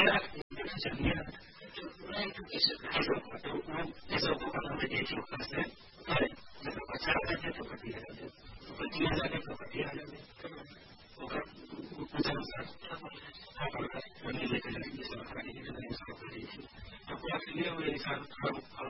dia Indonesia dia itu kisah atau kisah bukan hanya itu pasti ada masyarakat itu kepentingan ada kepentingan bukan bukan apa memiliki dari masyarakat ini dari masyarakat itu aku akhirnya melihat